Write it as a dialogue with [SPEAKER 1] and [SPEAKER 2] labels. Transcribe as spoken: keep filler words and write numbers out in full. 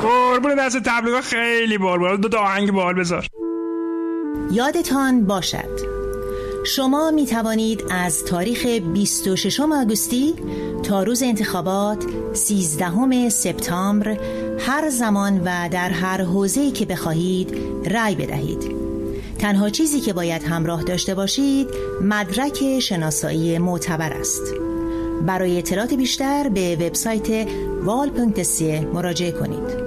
[SPEAKER 1] قربون دست تبلیغات خیلی بار دو تا آهنگ باحال بذار.
[SPEAKER 2] یادتان باشد شما می توانید از تاریخ بیست و ششم آگوستی تا روز انتخابات سیزدهم سپتامبر هر زمان و در هر حوزه‌ای که بخواهید رأی بدهید. تنها چیزی که باید همراه داشته باشید مدرک شناسایی معتبر است. برای اطلاعات بیشتر به وبسایت وال پونکت سی مراجعه کنید.